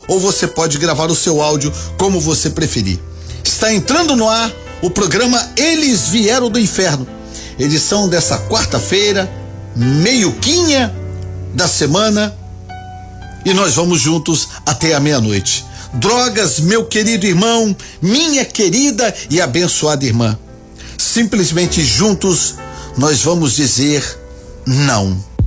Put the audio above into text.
ou você pode gravar o seu áudio como você preferir. Está entrando no ar o programa Eles Vieram do Inferno, edição dessa quarta-feira, meio-quinha da semana, e nós vamos juntos até a meia-noite. Drogas, meu querido irmão, minha querida e abençoada irmã, simplesmente juntos nós vamos dizer não.